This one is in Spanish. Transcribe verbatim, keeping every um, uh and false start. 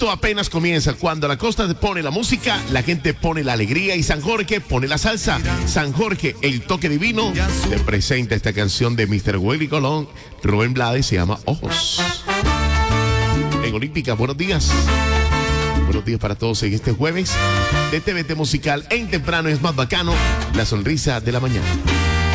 esto apenas comienza. Cuando la costa pone la música, la gente pone la alegría y San Jorge pone la salsa. San Jorge, el toque divino, te presenta esta canción de mister Willy Colón, Rubén Blades, se llama Ojos. En Olímpica, buenos días. Buenos días para todos en este jueves de T V T Musical en temprano es más bacano, la sonrisa de la mañana.